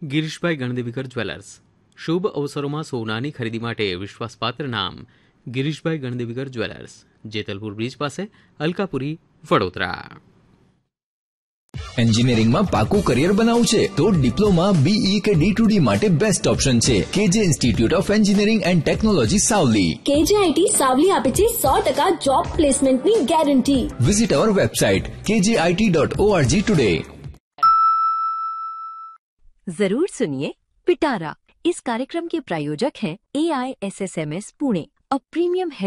Girishbhai ગણદેવીકર jewellers. શુભ અવસરોમાં સોનાની ખરીદી માટે વિશ્વાસપાત્ર નામ ગિરીશભાઈ ગણદેવીકર જ્વેલર્સ, જેતલપુર બ્રિજ પાસે, અલકાપુરી, વડોદરા. એન્જિનિયરિંગમાં પાકું કરિયર બનાવવું છે તો ડિપ્લોમા, બીઈ કે D2D માટે બેસ્ટ ઓપ્શન છે કેજે institute of engineering and technology Savli. KJIT Savli આપે છે 100% જોબ પ્લેસમેન્ટની ગેરંટી. વિઝિટ અવર વેબસાઇટ kjit.org टुडे. जरूर सुनिए पिटारा. इस कार्यक्रम के प्रायोजक हैं AISSMS पुणे, अ प्रीमियम